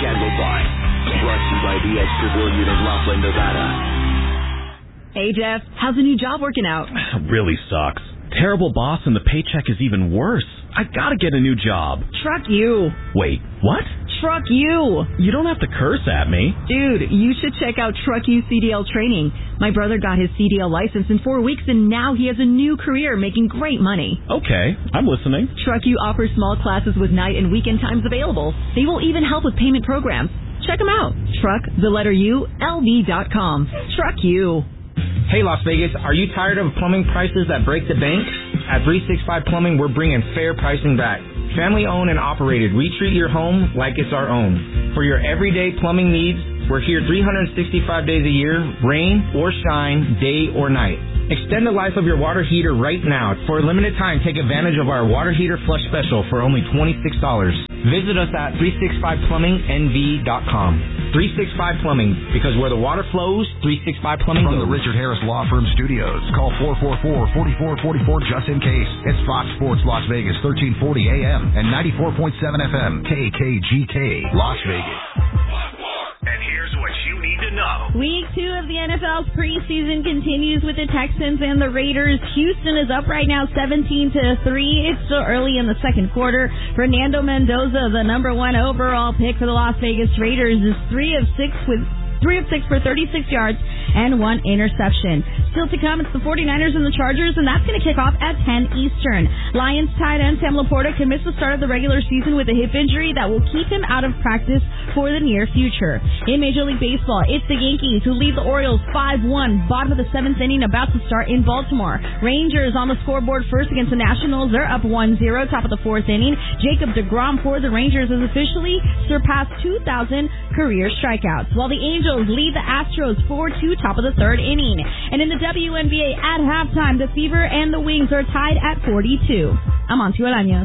can go by. Brought to you by the Extra Brilliant of Laughlin, Nevada. Hey, Jeff. How's the new job working out? Really sucks. Terrible boss and the paycheck is even worse. I gotta get a new job. Truck you. Wait, what? Truck you. You don't have to curse at me. Dude, you should check out Truck You CDL training. My brother got his CDL license in 4 weeks, and now he has a new career making great money. Okay, I'm listening. Truck You offers small classes with night and weekend times available. They will even help with payment programs. Check them out. Truck, the letter U, LV.com. Truck You. Hey, Las Vegas, are you tired of plumbing prices that break the bank? At 365 Plumbing, we're bringing fair pricing back. Family owned and operated, we treat your home like it's our own. For your everyday plumbing needs, we're here 365 days a year, rain or shine, day or night. Extend the life of your water heater right now. For a limited time, take advantage of our water heater flush special for only $26. Visit us at 365plumbingnv.com. 365 Plumbing, because where the water flows, 365 Plumbing From goes. the Richard Harris Law Firm Studios, call 444-4444 just in case. It's Fox Sports Las Vegas, 1340 AM and 94.7 FM, KKGK, Las Vegas. And here's what you need to know. Week 2 of the NFL's preseason continues with the Texans and the Raiders. Houston is up right now 17-3. It's still early in the second quarter. Fernando Mendoza, the number 1 overall pick for the Las Vegas Raiders, is 3 of 6 for 36 yards and 1 interception. Still to come, it's the 49ers and the Chargers, and that's going to kick off at 10 Eastern. Lions tight end Sam Laporta can miss the start of the regular season with a hip injury that will keep him out of practice for the near future. In Major League Baseball, it's the Yankees who lead the Orioles 5-1, bottom of the 7th inning, about to start in Baltimore. Rangers on the scoreboard first against the Nationals. They're up 1-0, top of the 4th inning. Jacob deGrom for the Rangers has officially surpassed 2,000 career strikeouts, while the Angels lead the Astros 4-2, top of the 3rd inning. And in the WNBA at halftime, the Fever and the Wings are tied at 42. I'm Auntie Olaños.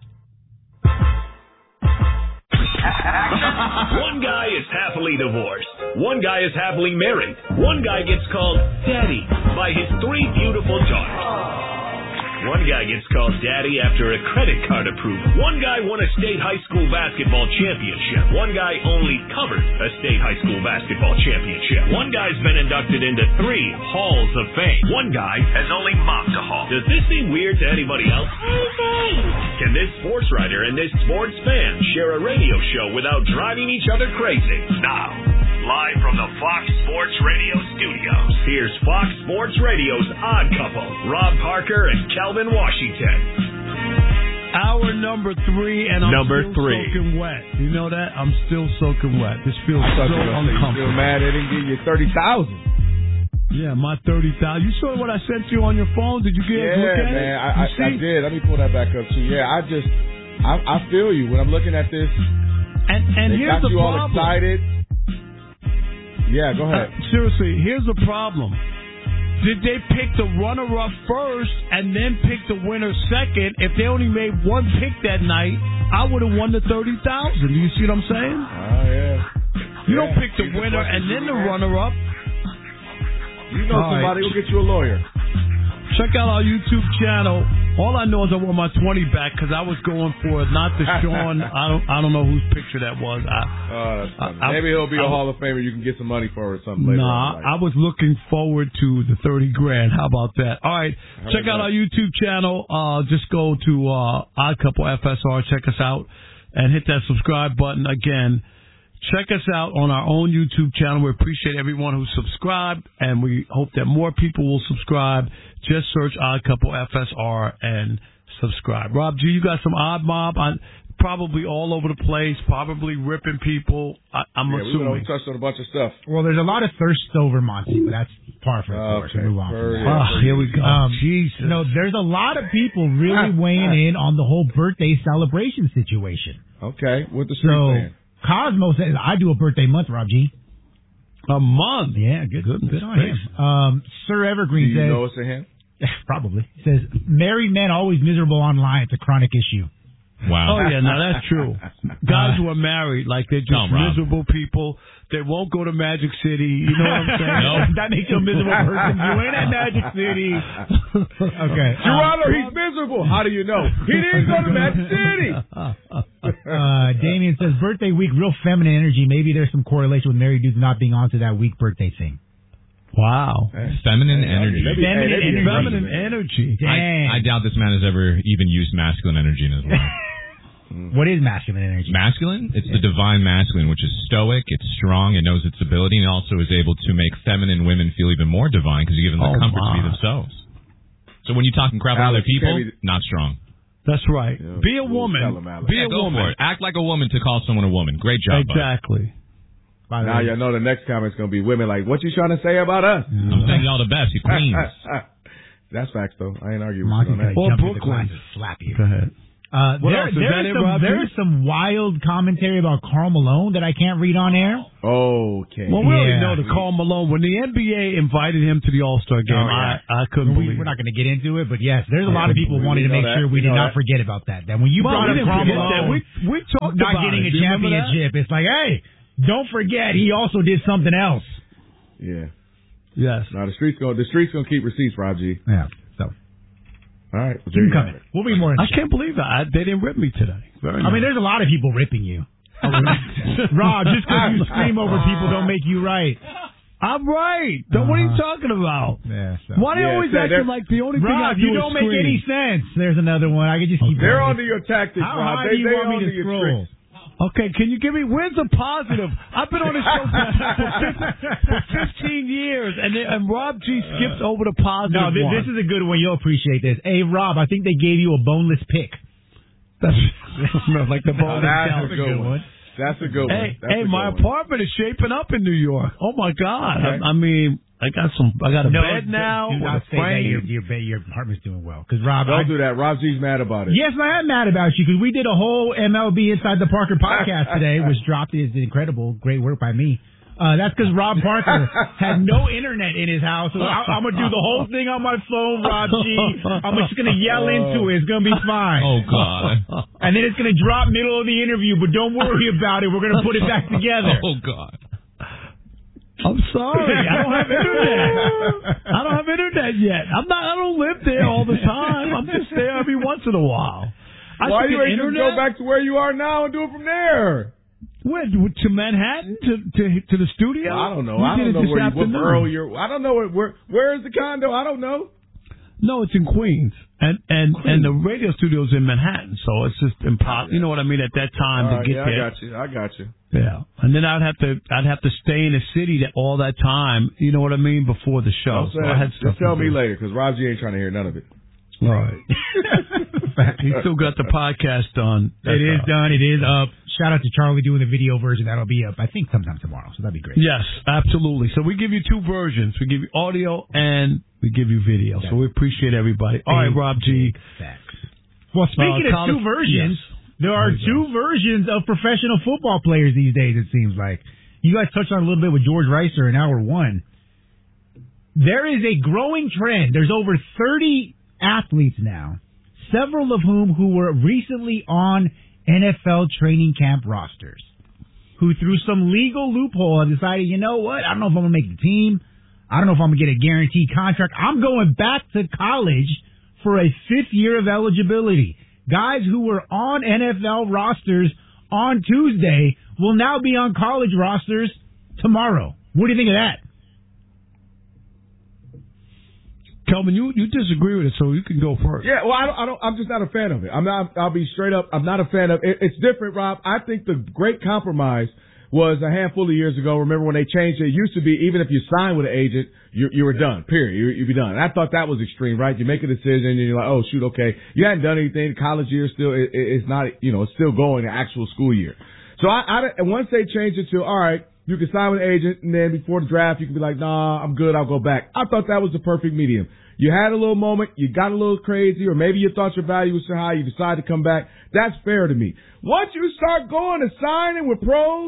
One guy is happily divorced. One guy is happily married. One guy gets called Daddy by his 3 beautiful daughters. One guy gets called Daddy after a credit card approved. One guy won a state high school basketball championship. One guy only covered a state high school basketball championship. One guy's been inducted into 3 halls of fame. One guy has only mopped a hall. Does this seem weird to anybody else? Can this sports writer and this sports fan share a radio show without driving each other crazy? Now, live from the Fox Sports Radio studios, here's Fox Sports Radio's Odd Couple, Rob Parker and Calvin Washington. Hour number 3, and I'm still soaking wet. You know that? I'm still soaking wet. This feels so uncomfortable. You feel mad they didn't give you 30,000. Yeah, my 30,000. You saw what I sent you on your phone? Did you get a look at it? Yeah, man, I did. Let me pull that back up too. Yeah, I feel you when I'm looking at this. And here's got the you problem. all excited. Yeah, go ahead. Seriously, here's the problem. Did they pick the runner-up first and then pick the winner second? If they only made 1 pick that night, I would have won the 30,000. Do you see what I'm saying? Oh, yeah. You don't pick the winner and then the runner-up. You know somebody will get you a lawyer. Check out our YouTube channel. All I know is I want my 20 back because I was going for it, not the Sean. I don't know whose picture that was. That's funny. Maybe he'll be a Hall of Famer. You can get some money for it or something later. Nah, I was looking forward to the 30 grand. How about that? All right, check out our YouTube channel. Just go to Odd Couple FSR. Check us out and hit that subscribe button again. Check us out on our own YouTube channel. We appreciate everyone who subscribed, and we hope that more people will subscribe. Just search Odd Couple FSR and subscribe. Rob G, you got some Odd Mob probably all over the place, probably ripping people. I'm assuming. We touched on a bunch of stuff. Well, there's a lot of thirst over Monty, but that's par for the course. Okay. Move on. Here we go. Jesus. No, there's a lot of people really weighing in on the whole birthday celebration situation. Okay, what the street saying? Cosmo says, I do a birthday month, Rob G. A month? Yeah, good on him. Sir Evergreen says... Do you know it's a him? Probably. He says, married men always miserable online. It's a chronic issue. Wow. Oh, yeah, no, that's true. Guys who are married, like they're just miserable people. They won't go to Magic City. You know what I'm saying? No. That makes you a miserable person. You ain't at Magic City. Okay. Gerardo, he's miserable. How do you know? He didn't go to Magic City. Damien says, birthday week, real feminine energy. Maybe there's some correlation with married dudes not being onto that weak birthday thing. Wow. Feminine energy. Feminine energy. I doubt this man has ever even used masculine energy in his life. What is masculine energy? Masculine? It's the divine masculine, which is stoic, it's strong, it knows its ability, and also is able to make feminine women feel even more divine because you give them the comfort to be themselves. So when you're talking crap about other people, not strong. That's right. Yeah, be a woman. Be a woman. Act like a woman to call someone a woman. Great job, exactly. Now y'all know the next comment's going to be women like, what you trying to say about us? I'm saying y'all the best. You queens. That's facts, though. I ain't arguing with you on that. Or Brooklyn. Slap you. Go ahead. There's some wild commentary about Karl Malone that I can't read on air. Okay. Well, we already know that Karl Malone, when the NBA invited him to the All-Star game, I couldn't believe it. We're not going to get into it, but yes, there's a lot of people wanting to make sure we did not forget about that. That when you brought up Karl Malone, we talked not about getting a championship, it's like, hey, don't forget he also did something else. Yeah. Yes. Now the streets gonna keep receipts, Rob G. Yeah. So. All right. Keep them coming. We'll be more. I can't believe that. They didn't rip me today. I mean, there's a lot of people ripping you. Rob, just because you scream over people don't make you right. I'm right. What are you talking about? Yeah, so. Why do you always acting like the only thing I do you don't make any sense. There's another one. I could just keep. They're onto your tactics, Rob. How high do you want me to scroll? Okay, can you give me, where's the positive? I've been on this show for 15 years, and Rob G skips over the positive. No, this is a good one. You'll appreciate this. Hey, Rob, I think they gave you a boneless pick. That's like the boneless. That's a good one. That's a good one. Hey, my apartment is shaping up in New York. Oh my God! Okay. I mean, I got a bed now. Do not say that your apartment's doing well, because Rob. Don't do that. Rob G's mad about it. Yes, I am mad about you because we did a whole MLB Inside the Parker podcast today, which dropped. Is incredible, great work by me. That's because Rob Parker had no internet in his house. So I'm going to do the whole thing on my phone, Rob G. I'm just going to yell into it. It's going to be fine. Oh, God. And then it's going to drop middle of the interview, but don't worry about it. We're going to put it back together. Oh, God. I'm sorry. I don't have internet. I don't have internet yet. I don't live there all the time. I'm just there every once in a while. Why you ain't just go back to where you are now and do it from there? Where, to Manhattan, to the studio? I don't know. I don't know what borough you're. I don't know where is the condo. I don't know. No, it's in Queens, and the radio studio's in Manhattan, so it's just impossible. You know what I mean? At that time to get there. I got you. Yeah, and then I'd have to stay in the city all that time. You know what I mean? Before the show. So I had just tell me later, because Rob G ain't trying to hear none of it. All right. He still got the podcast done. It is done. It is up. Shout out to Charlie doing the video version. That'll be up, I think, sometime tomorrow. So that'd be great. Yes, absolutely. So we give you two versions. We give you audio and we give you video. So we appreciate everybody. All right, Rob G. Well, speaking of two versions, there are two versions of professional football players these days, it seems like. You guys touched on a little bit with George Ricer in hour one. There is a growing trend. There's over 30 athletes now, several of whom who were recently on NFL training camp rosters, who through some legal loophole have decided, you know what, I don't know if I'm going to make the team. I don't know if I'm going to get a guaranteed contract. I'm going back to college for a 5th year of eligibility. Guys who were on NFL rosters on Tuesday will now be on college rosters tomorrow. What do you think of that? Kelvin, you disagree with it, so you can go first. Yeah, well, I'm just not a fan of it. I'll be straight up. I'm not a fan of it. It's different, Rob. I think the great compromise was a handful of years ago. Remember when they changed it? It used to be even if you signed with an agent, you were done. Period. You'd be done. And I thought that was extreme, right? You make a decision and you're like, oh shoot, okay. You hadn't done anything. College year still it's not, it's still going, the actual school year. So and once they changed it to, all right, you can sign with an agent, and then before the draft, you can be like, nah, I'm good, I'll go back. I thought that was the perfect medium. You had a little moment, you got a little crazy, or maybe you thought your value was so high, you decided to come back. That's fair to me. Once you start going to signing with pros,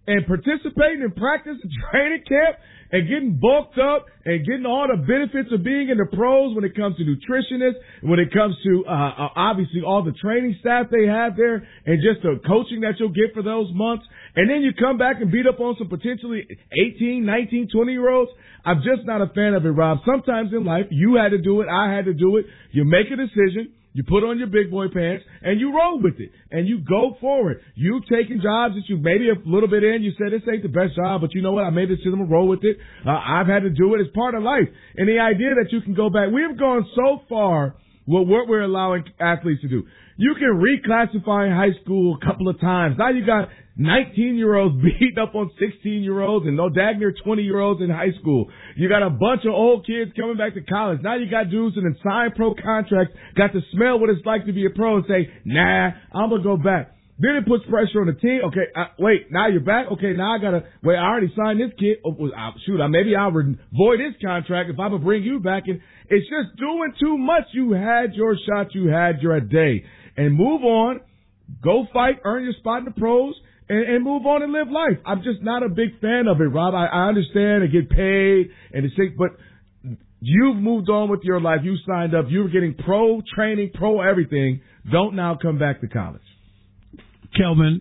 and participating in practice and training camp and getting bulked up and getting all the benefits of being in the pros when it comes to nutritionists, when it comes to obviously all the training staff they have there and just the coaching that you'll get for those months. And then you come back and beat up on some potentially 18, 19, 20-year-olds. I'm just not a fan of it, Rob. Sometimes in life, you had to do it. I had to do it. You make a decision. You put on your big boy pants and you roll with it and you go forward. You've taken jobs that you maybe a little bit in. You said this ain't the best job, but you know what? I made this decision to roll with it. I've had to do it. It's part of life. And the idea that you can go back, we've gone so far with what we're allowing athletes to do. You can reclassify in high school a couple of times. Now you got 19-year-olds beating up on 16-year-olds and no dang near 20-year-olds in high school. You got a bunch of old kids coming back to college. Now you got dudes that signed pro contracts, got to smell what it's like to be a pro and say, nah, I'm going to go back. Then it puts pressure on the team. Okay, wait, now you're back? Okay, now I got to, wait, I already signed this kid. Maybe I'll void his contract if I'm going to bring you back. And it's just doing too much. You had your shot. You had your day. And move on. Go fight, earn your spot in the pros, and move on and live life. I'm just not a big fan of it, Rob. I understand and get paid and it's sick, but you've moved on with your life. You signed up. You were getting pro training, pro everything. Don't now come back to college. Kelvin,